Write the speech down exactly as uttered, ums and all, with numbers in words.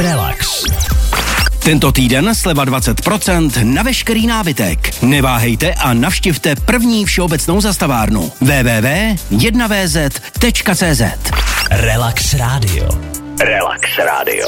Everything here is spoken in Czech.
Relax. Tento týden sleva dvacet procent na veškerý nábytek. Neváhejte a navštivte první všeobecnou zastavárnu w w w tečka jedna v z tečka c z. Relax Radio. Relax Radio.